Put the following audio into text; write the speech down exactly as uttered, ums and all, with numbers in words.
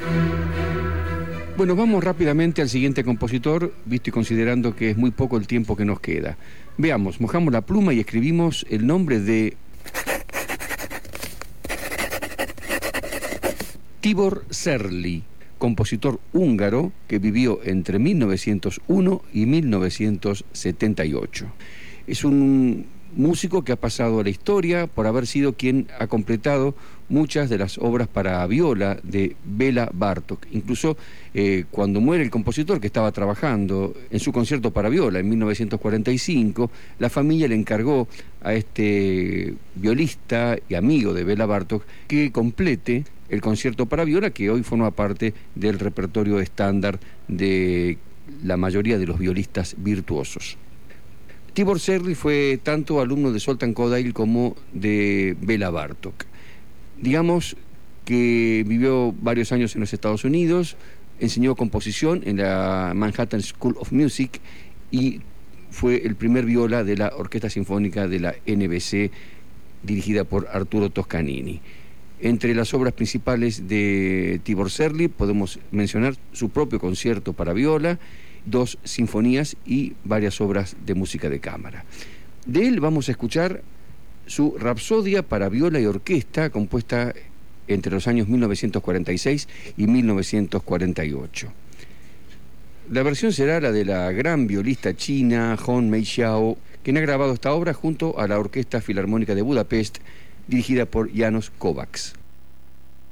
Bueno, vamos rápidamente al siguiente compositor, visto y considerando que es muy poco el tiempo que nos queda. Veamos, mojamos la pluma y escribimos el nombre de Tibor Serlý, compositor húngaro que vivió entre mil novecientos uno y mil novecientos setenta y ocho. Es un músico que ha pasado a la historia por haber sido quien ha completado muchas de las obras para viola de Béla Bartók. Incluso eh, cuando muere el compositor que estaba trabajando en su concierto para viola en mil novecientos cuarenta y cinco, la familia le encargó a este violista y amigo de Béla Bartók que complete el concierto para viola, que hoy forma parte del repertorio estándar de la mayoría de los violistas virtuosos. Tibor Serlý fue tanto alumno de Zoltán Kodály como de Béla Bartók. Digamos que vivió varios años en los Estados Unidos, enseñó composición en la Manhattan School of Music y fue el primer viola de la Orquesta Sinfónica de la N B C, dirigida por Arturo Toscanini. Entre las obras principales de Tibor Serlý podemos mencionar su propio concierto para viola, dos sinfonías y varias obras de música de cámara. De él vamos a escuchar su Rapsodia para viola y orquesta, compuesta entre los años mil novecientos cuarenta y seis y mil novecientos cuarenta y ocho. La versión será la de la gran violista china Hong Meixiao, quien ha grabado esta obra junto a la Orquesta Filarmónica de Budapest, dirigida por János Kovács.